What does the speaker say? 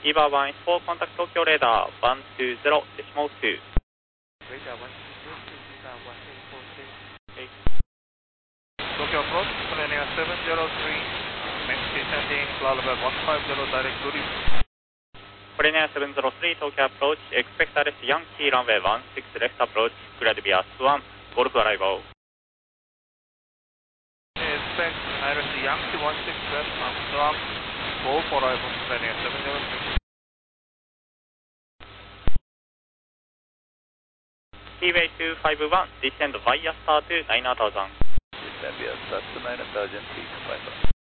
EVA 1 is for contact Tokyo radar 120.2. Radar 120.2, Tokyo approach, Pioneer 703, next descending cloud level 150 direct to reach. Pioneer 703, Tokyo approach, expect arrest Yankee runway 16 left approach, cleared via S1, Golf arrival. Expect arrest Yankee 16 left and Swan, Golf arrival, Pioneer 703. Seaway 251, descend via star to 9000. Descend via star to 9000, please, 5.